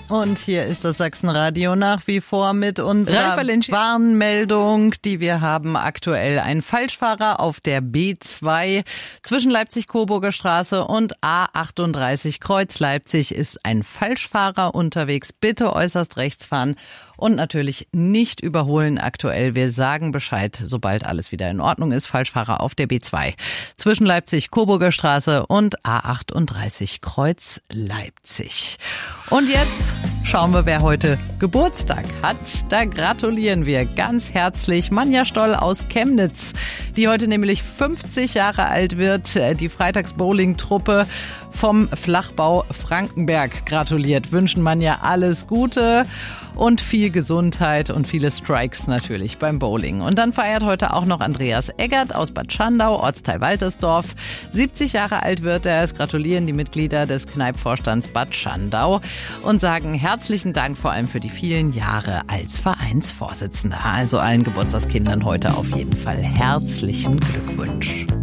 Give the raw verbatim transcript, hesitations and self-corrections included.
Und hier ist das Sachsenradio nach wie vor mit unserer Warnmeldung, die wir haben aktuell. Ein Falschfahrer auf der B zwei zwischen Leipzig-Coburger Straße und A achtunddreißig Kreuz Leipzig ist ein Falschfahrer unterwegs. Bitte äußerst rechts fahren und natürlich nicht überholen aktuell. Wir sagen Bescheid, sobald alles wieder in Ordnung ist. Falschfahrer auf der B zwei zwischen Leipzig-Coburger Straße und A achtunddreißig Kreuz Leipzig. Und jetzt schauen wir, wer heute Geburtstag hat. Da gratulieren wir ganz herzlich Manja Stoll aus Chemnitz, die heute nämlich fünfzig Jahre alt wird. Die Freitags-Bowling-Truppe vom Flachbau Frankenberg gratuliert. Wünschen Manja alles Gute und viel Gesundheit und viele Strikes natürlich beim Bowling. Und dann feiert heute auch noch Andreas Eggert aus Bad Schandau, Ortsteil Waltersdorf. siebzig Jahre alt wird er. Es gratulieren die Mitglieder des Kneipvorstands Bad Schandau und sagen herzlichen Dank vor allem für die vielen Jahre als Vereinsvorsitzender. Also allen Geburtstagskindern heute auf jeden Fall herzlichen Glückwunsch.